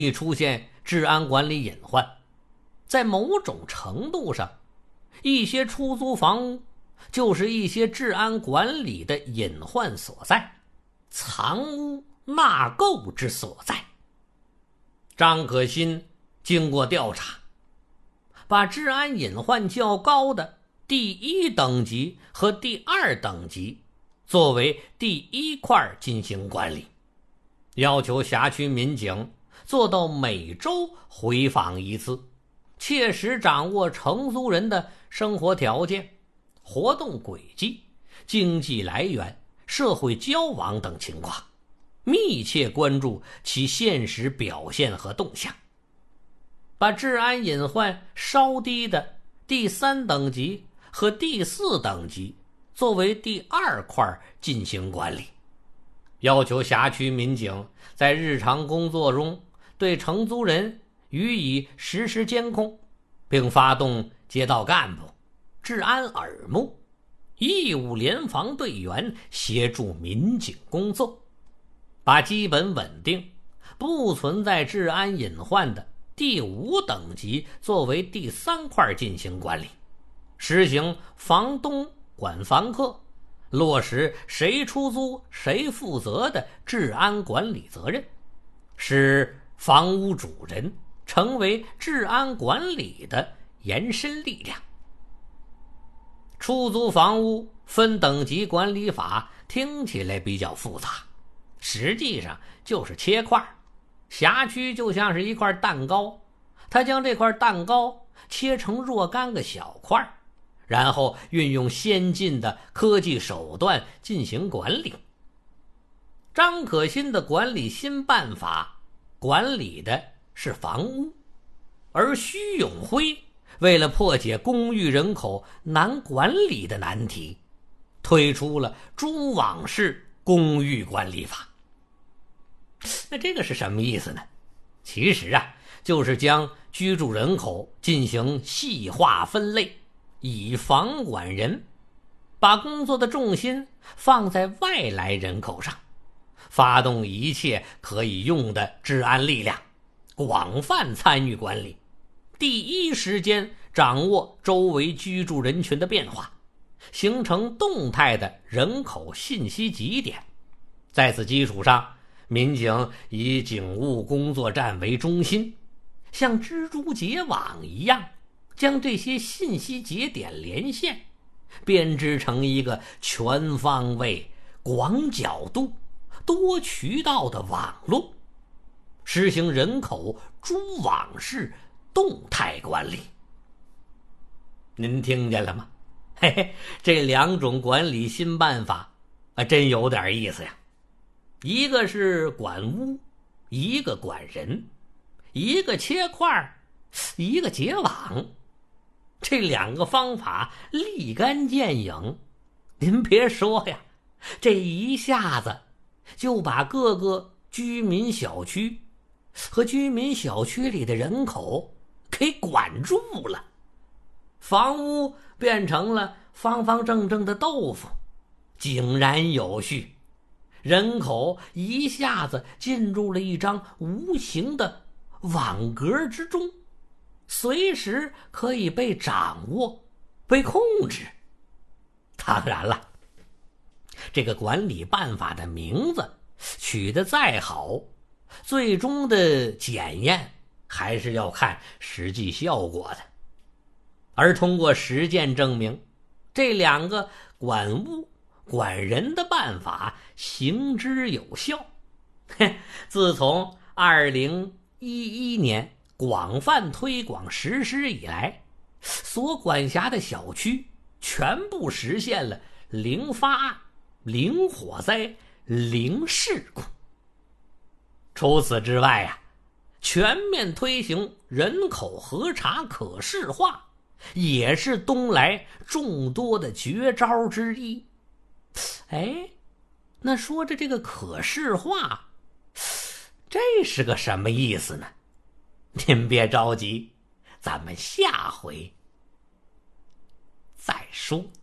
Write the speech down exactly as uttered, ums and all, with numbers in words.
易出现治安管理隐患。在某种程度上，一些出租房屋就是一些治安管理的隐患所在，藏污纳垢之所在。张可欣经过调查，把治安隐患较高的第一等级和第二等级作为第一块进行管理，要求辖区民警做到每周回访一次，切实掌握承租人的生活条件、活动轨迹、经济来源、社会交往等情况，密切关注其现实表现和动向，把治安隐患稍低的第三等级和第四等级作为第二块进行管理，要求辖区民警在日常工作中对承租人予以实时监控，并发动街道干部、治安耳目、义务联防队员协助民警工作，把基本稳定、不存在治安隐患的第五等级作为第三块进行管理，实行房东管房客，落实谁出租谁负责的治安管理责任，使房屋主人成为治安管理的延伸力量。出租房屋分等级管理法听起来比较复杂，实际上就是切块。辖区就像是一块蛋糕，他将这块蛋糕切成若干个小块，然后运用先进的科技手段进行管理。张可欣的管理新办法管理的是房屋，而徐永辉为了破解公寓人口难管理的难题，推出了蛛网式公寓管理法。那这个是什么意思呢？其实啊，就是将居住人口进行细化分类，以房管人，把工作的重心放在外来人口上，发动一切可以用的治安力量，广泛参与管理，第一时间掌握周围居住人群的变化，形成动态的人口信息集点。在此基础上，民警以警务工作站为中心，像蜘蛛结网一样将这些信息节点连线，编织成一个全方位、广角度、多渠道的网络，实行人口蛛网式动态管理。您听见了吗？嘿嘿，这两种管理新办法啊，真有点意思呀。一个是管屋，一个管人，一个切块，一个结网。这两个方法立竿见影，您别说呀，这一下子就把各个居民小区和居民小区里的人口给管住了。房屋变成了方方正正的豆腐，井然有序，人口一下子进入了一张无形的网格之中，随时可以被掌握、被控制。当然了，这个管理办法的名字取得再好，最终的检验还是要看实际效果的。而通过实践证明，这两个管屋管人的办法行之有效。自从二零一一年广泛推广实施以来，所管辖的小区全部实现了零发案、零火灾、零事故。除此之外啊，全面推行人口核查可视化，也是东来众多的绝招之一。哎，那说着这个可视化，这是个什么意思呢？您别着急，咱们下回再说。